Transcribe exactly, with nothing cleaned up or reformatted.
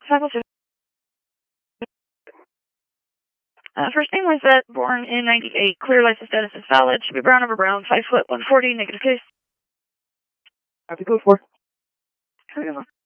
five oh six. Uh, first name was that born in ninety-eight. Clear license status is valid. Should be brown over brown. five foot one forty. Negative case. Happy code four. Have a good one.